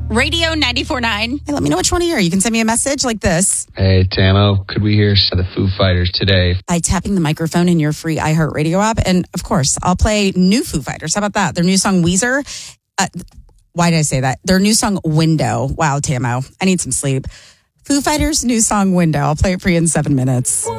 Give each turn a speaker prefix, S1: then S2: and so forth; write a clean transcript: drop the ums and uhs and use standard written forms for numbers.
S1: Radio 94.9.
S2: Hey, let me know which one you are. You can send me a message like this.
S3: Hey, Tamo, could we hear the Foo Fighters today?
S2: By tapping the microphone in your free iHeartRadio app. And of course, I'll play new Foo Fighters. How about that? Their new song, Weezer. Why did I say that? Their new song, Window. Wow, Tamo, I need some sleep. Foo Fighters' new song, Window. I'll play it for you in 7 minutes.